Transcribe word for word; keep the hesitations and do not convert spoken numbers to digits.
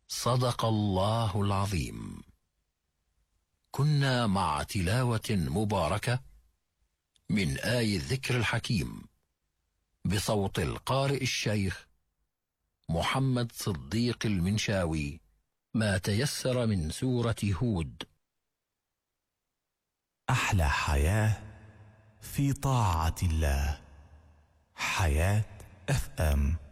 صدق الله العظيم. كنا مع تلاوة مباركة من آي الذكر الحكيم بصوت القارئ الشيخ محمد صديق المنشاوي، ما تيسر من سورة هود. أحلى حياة في طاعة الله. حياة اف ام.